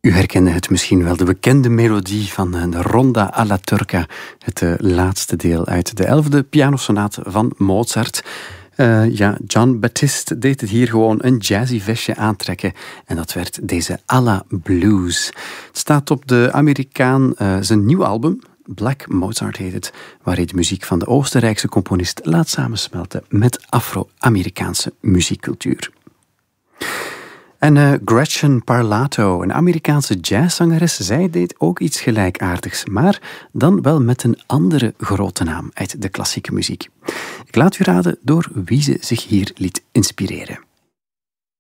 U herkende het misschien wel, de bekende melodie van de Ronda alla Turca, het laatste deel uit de 11e pianosonate van Mozart. John Baptiste deed het hier gewoon een jazzy vestje aantrekken en dat werd deze Alla Blues. Het staat op de Amerikaan zijn nieuw album, Black Mozart heet het, waar hij de muziek van de Oostenrijkse componist laat samensmelten met Afro-Amerikaanse muziekcultuur. En Gretchen Parlato, een Amerikaanse jazzzangeres, zij deed ook iets gelijkaardigs, maar dan wel met een andere grote naam uit de klassieke muziek. Ik laat u raden door wie ze zich hier liet inspireren.